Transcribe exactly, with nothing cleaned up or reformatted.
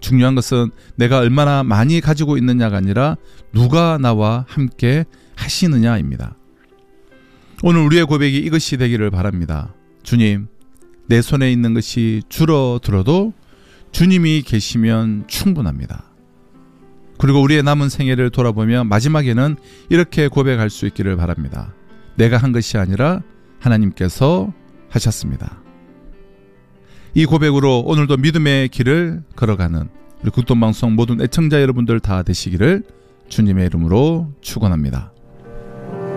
중요한 것은 내가 얼마나 많이 가지고 있느냐가 아니라 누가 나와 함께 하시느냐입니다. 오늘 우리의 고백이 이것이 되기를 바랍니다. 주님, 내 손에 있는 것이 줄어들어도 주님이 계시면 충분합니다. 그리고 우리의 남은 생애를 돌아보며 마지막에는 이렇게 고백할 수 있기를 바랍니다. 내가 한 것이 아니라 하나님께서 하셨습니다. 이 고백으로 오늘도 믿음의 길을 걸어가는 우리 극동방송 모든 애청자 여러분들 다 되시기를 주님의 이름으로 축원합니다.